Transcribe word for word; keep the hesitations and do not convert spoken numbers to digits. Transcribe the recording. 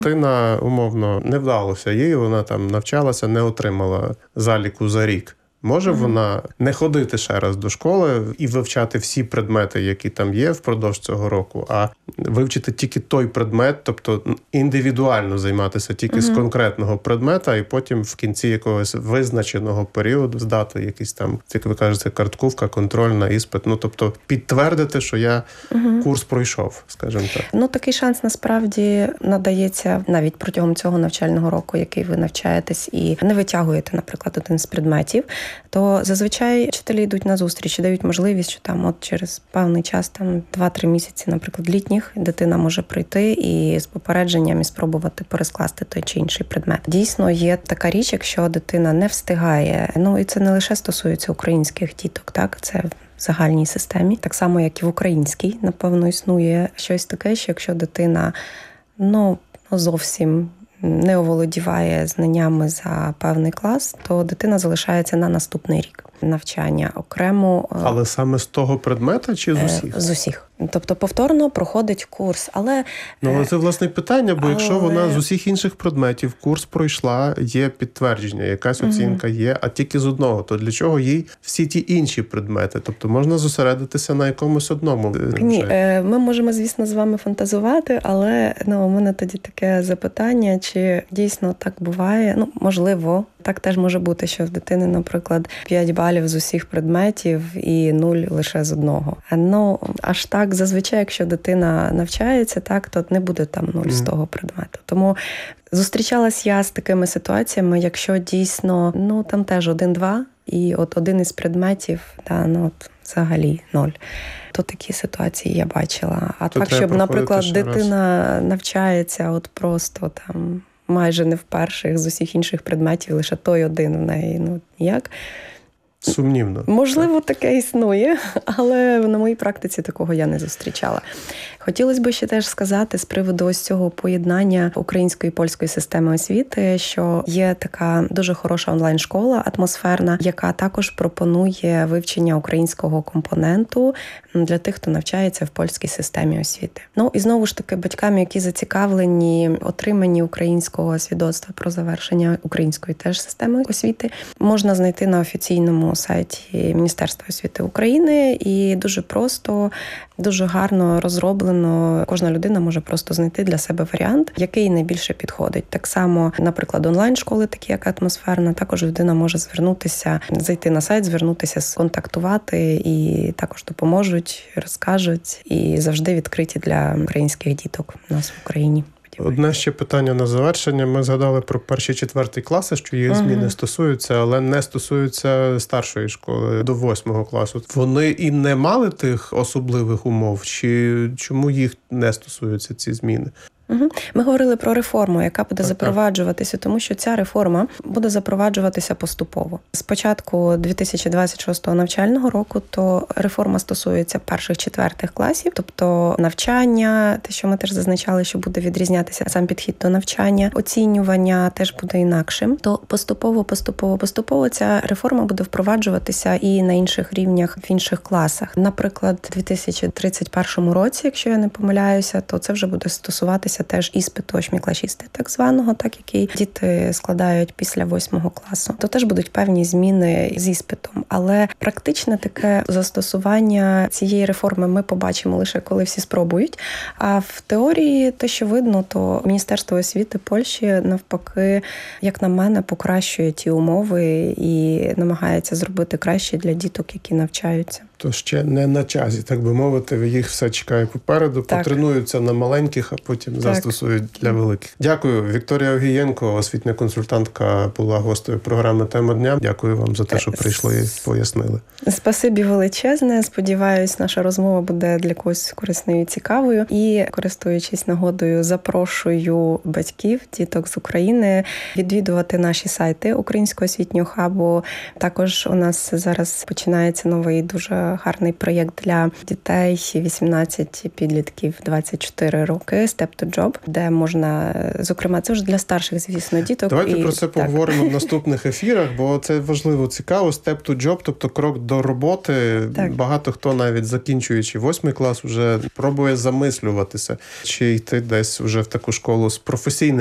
Дитина, умовно, не вдалося їй, вона там навчалася, не отримала заліку за рік. Може вона не ходити ще раз до школи і вивчати всі предмети, які там є впродовж цього року, а вивчити тільки той предмет, тобто індивідуально займатися тільки uh-huh. з конкретного предмета, і потім в кінці якогось визначеного періоду здати якийсь там, як ви кажете, картковка, контрольна, іспит. Ну, тобто підтвердити, що я uh-huh. курс пройшов, скажімо так. Ну, такий шанс насправді надається навіть протягом цього навчального року, який ви навчаєтесь, і не витягуєте, наприклад, один з предметів, то зазвичай вчителі йдуть на зустріч і дають можливість, що там от через певний час, там два-три місяці, наприклад, літніх, дитина може прийти і з попередженням і спробувати перескласти той чи інший предмет. Дійсно, є така річ, якщо дитина не встигає, ну і це не лише стосується українських діток, так, це в загальній системі, так само, як і в українській, напевно, існує щось таке, що якщо дитина, ну, зовсім не оволодіває знаннями за певний клас, то дитина залишається на наступний рік навчання окремо. Але саме з того предмета чи з усіх? З усіх. Тобто повторно проходить курс, але... Ну, але це, власне, питання, бо але... якщо вона з усіх інших предметів курс пройшла, є підтвердження, якась оцінка угу. є, а тільки з одного, то для чого їй всі ті інші предмети? Тобто можна зосередитися на якомусь одному? Ні, вже. Ми можемо, звісно, з вами фантазувати, але ну, у мене тоді таке запитання, чи дійсно так буває? Ну, можливо, так теж може бути, що в дитини, наприклад, п'ять балів з усіх предметів і нуль лише з одного. Ну, аж так, зазвичай, якщо дитина навчається, так, то не буде там нуль mm. з того предмету. Тому зустрічалась я з такими ситуаціями, якщо дійсно, ну, там теж один-два, і от один із предметів, да, ну, от взагалі ноль. То такі ситуації я бачила. А то так, щоб, наприклад, дитина раз. навчається от просто там майже не в перших з усіх інших предметів, лише той один в неї, ну, ніяк. Сумнівно. Можливо, таке існує, але на моїй практиці такого я не зустрічала. Хотілося б ще теж сказати з приводу ось цього поєднання української і польської системи освіти, що є така дуже хороша онлайн-школа атмосферна, яка також пропонує вивчення українського компоненту для тих, хто навчається в польській системі освіти. Ну і знову ж таки батькам, які зацікавлені отриманні українського свідоцтва про завершення української теж системи освіти, можна знайти на офіційному сайті Міністерства освіти України, і дуже просто, дуже гарно розроблено. Кожна людина може просто знайти для себе варіант, який найбільше підходить. Так само, наприклад, онлайн-школи, такі як атмосферна, також людина може звернутися, зайти на сайт, звернутися, сконтактувати, і також допоможуть, розкажуть, і завжди відкриті для українських діток у нас в Україні. Одне ще питання на завершення. Ми згадали про перші-четверті класи, що їх зміни uh-huh. стосуються, але не стосуються старшої школи до восьмого класу. Вони і не мали тих особливих умов? Чи чому їх не стосуються ці зміни? Ми говорили про реформу, яка буде так, запроваджуватися, тому що ця реформа буде запроваджуватися поступово. З початку дві тисячі двадцять шостого навчального року то реформа стосується перших-четвертих класів, тобто навчання, те, що ми теж зазначали, що буде відрізнятися сам підхід до навчання, оцінювання теж буде інакшим. То поступово, поступово, поступово ця реформа буде впроваджуватися і на інших рівнях, в інших класах. Наприклад, у дві тисячі тридцять першому році, якщо я не помиляюся, то це вже буде стосуватися теж іспиту восьмикласисти, так званого, так, який діти складають після восьмого класу. То теж будуть певні зміни з іспитом. Але практичне таке застосування цієї реформи ми побачимо лише коли всі спробують. А в теорії те, що видно, то Міністерство освіти Польщі навпаки, як на мене, покращує ті умови і намагається зробити краще для діток, які навчаються. То ще не на часі, так би мовити, їх все чекає попереду, так. Потренуються на маленьких, а потім так. застосують для великих. Дякую. Вікторія Огієнко, освітня консультантка, була гостею програми «Тема дня». Дякую вам за те, що прийшли і пояснили. Спасибі величезне. Сподіваюсь, наша розмова буде для когось корисною і цікавою. І, користуючись нагодою, запрошую батьків, діток з України відвідувати наші сайти Українського освітнього хабу. Також у нас зараз починається новий дуже гарний проєкт для дітей вісімнадцять підлітків двадцять чотири роки Step to Job, де можна, зокрема, це вже для старших, звісно, діток. Давайте і, про це так. поговоримо в наступних ефірах, бо це важливо, цікаво. Step to Job, тобто крок до роботи. Так. Багато хто, навіть закінчуючи восьмий клас, вже пробує замислюватися, чи йти десь вже в таку школу з професійним